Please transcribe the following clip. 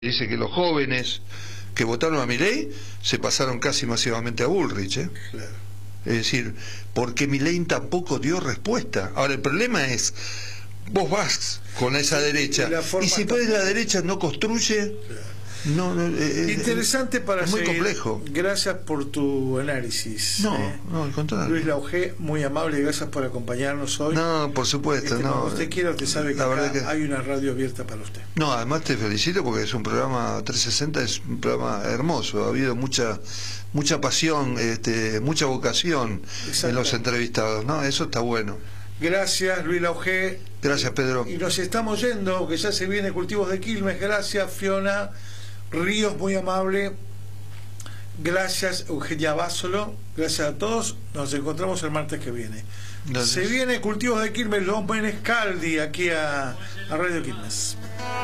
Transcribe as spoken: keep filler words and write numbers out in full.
Dice que los jóvenes que votaron a Milei se pasaron casi masivamente a Bullrich, ¿eh? Claro. Es decir, porque Milei tampoco dio respuesta. Ahora, el problema es, vos vas con esa Sí, derecha, y, y si después la derecha no construye... Claro. No, no, eh, Interesante para es muy seguir. complejo. Gracias por tu análisis. No, eh. no, al contrario. Luis Lauge, muy amable, gracias por acompañarnos hoy. No, por supuesto, este, no. Cuando usted quiera, usted sabe que, La acá verdad que... hay una radio abierta para usted. No, además te felicito porque es un programa trescientos sesenta, es un programa hermoso. Ha habido mucha mucha pasión, este, mucha vocación en los entrevistados, ¿no? Eso está bueno. Gracias, Luis Lauge. Gracias, Pedro. Y nos estamos yendo, que ya se viene Cultivos de Quilmes. Gracias, Fiona Ríos, muy amable. Gracias, Eugenia Básolo. Gracias a todos. Nos encontramos el martes que viene. Gracias. Se viene Cultivos de Quilmes, los Menescaldi, aquí a, a Radio Quilmes.